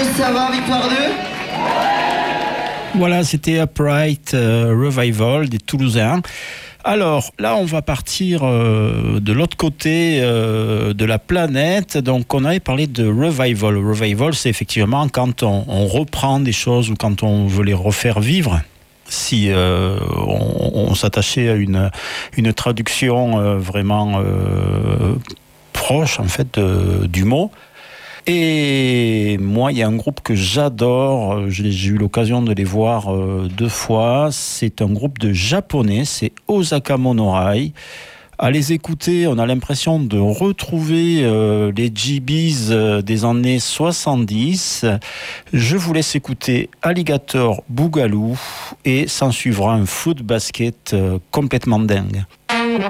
ça va, Victoire 2? Voilà, c'était Upright Revival des Toulousains. Alors là, on va partir de l'autre côté de la planète. Donc, on avait parlé de revival. Revival, c'est effectivement quand on reprend des choses ou quand on veut les refaire vivre. Si on s'attachait à une traduction vraiment proche, en fait, du mot. Et moi, il y a un groupe que j'adore, j'ai eu l'occasion de les voir 2 fois, c'est un groupe de japonais, c'est Osaka Monorai. À les écouter, on a l'impression de retrouver les GBs des années 70. Je vous laisse écouter Alligator Boogaloo et s'en suivra un foot basket complètement dingue.